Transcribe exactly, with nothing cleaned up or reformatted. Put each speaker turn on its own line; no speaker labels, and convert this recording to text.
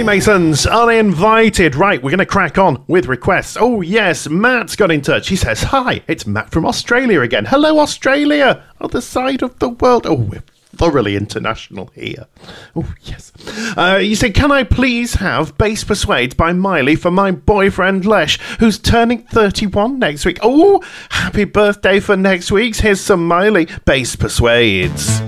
Freemasons uninvited. Right, we're going to crack on with requests. Oh, yes, Matt's got in touch. He says, hi, it's Matt from Australia again. Hello, Australia, other side of the world. Oh, we're thoroughly international here. Oh, yes. Uh, you say, can I please have Bass Persuades by Miley for my boyfriend Lesh, who's turning thirty-one next week? Oh, happy birthday for next week's. Here's some Miley Bass Persuades.